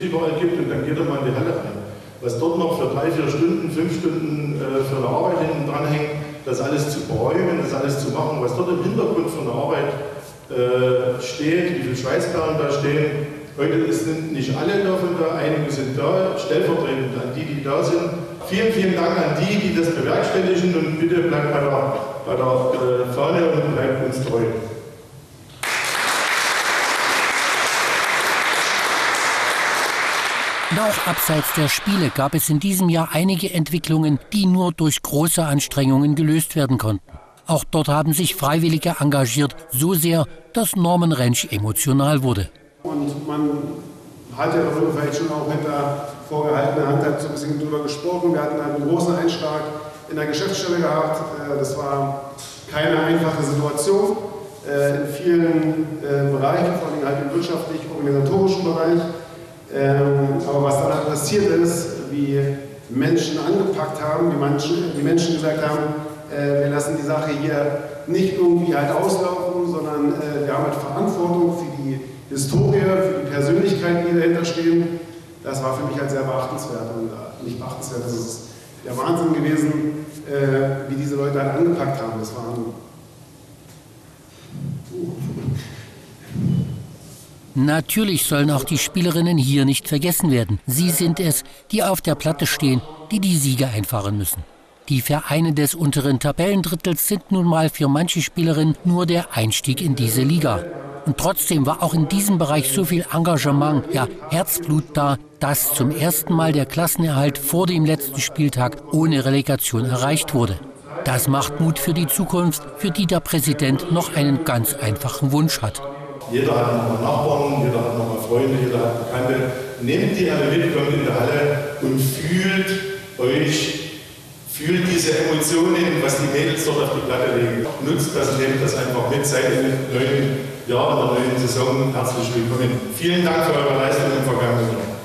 überall gibt und dann geht er mal in die Halle rein. Was dort noch für 3, 4 Stunden, 5 Stunden für eine Arbeit hinten dran hängt, das alles zu beräumen, das alles zu machen, was dort im Hintergrund für eine Arbeit steht, wie viele Schweißperlen da stehen. Heute sind nicht alle davon da, einige sind da, stellvertretend an die, die da sind. Vielen, vielen Dank an die, die das bewerkstelligen und bitte bleibt bei der Fahne und bleibt uns treu. Und auch abseits der Spiele gab es in diesem Jahr einige Entwicklungen, die nur durch große Anstrengungen gelöst werden konnten. Auch dort haben sich Freiwillige engagiert, so sehr, dass Norman Rentsch emotional wurde. Und man hat ja darüber vielleicht schon auch hinter vorgehaltener Hand so ein bisschen drüber gesprochen. Wir hatten einen großen Einschlag in der Geschäftsstelle gehabt. Das war keine einfache Situation in vielen Bereichen, vor allem halt im wirtschaftlich-organisatorischen Bereich. Aber was dann halt passiert ist, wie Menschen angepackt haben, wie Menschen gesagt haben, wir lassen die Sache hier nicht irgendwie halt auslaufen, sondern wir haben halt Verantwortung für die Historie, für die Persönlichkeiten, die dahinter stehen. Das war für mich halt sehr beachtenswert und nicht beachtenswert, das ist der Wahnsinn gewesen, wie diese Leute halt angepackt haben. Das waren Natürlich sollen auch die Spielerinnen hier nicht vergessen werden. Sie sind es, die auf der Platte stehen, die die Siege einfahren müssen. Die Vereine des unteren Tabellendrittels sind nun mal für manche Spielerinnen nur der Einstieg in diese Liga. Und trotzdem war auch in diesem Bereich so viel Engagement, ja Herzblut da, dass zum ersten Mal der Klassenerhalt vor dem letzten Spieltag ohne Relegation erreicht wurde. Das macht Mut für die Zukunft, für die der Präsident noch einen ganz einfachen Wunsch hat. Jeder hat noch mal Nachbarn, jeder hat noch mal Freunde, jeder hat Bekannte. Nehmt die alle mit, kommt in der Halle und fühlt diese Emotionen, was die Mädels dort auf die Platte legen. Nutzt das, nehmt das einfach mit, seid im neuen Jahr, in der neuen Saison herzlich willkommen. Vielen Dank für eure Leistung im vergangenen Jahr.